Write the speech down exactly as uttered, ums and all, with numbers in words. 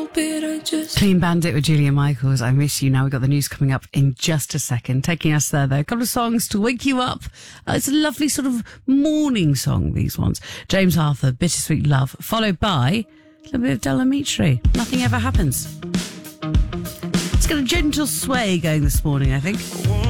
stupid, I just... Clean Bandit with Julia Michaels. I miss you. Now we've got the news coming up in just a second. Taking us there, though. A couple of songs to wake you up. Uh, it's a lovely sort of morning song, these ones. James Arthur, Bittersweet Love, followed by a little bit of Del Amitri. Nothing Ever Happens. It's got a gentle sway going this morning, I think.